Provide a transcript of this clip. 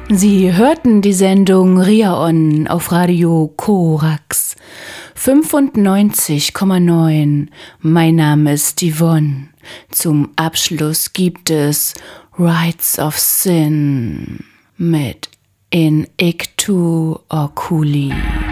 Sie hörten die Sendung Riaon auf Radio Korax 95,9. Mein Name ist Yvonne. Zum Abschluss gibt es Rites of Sin mit In Ictu Oculi.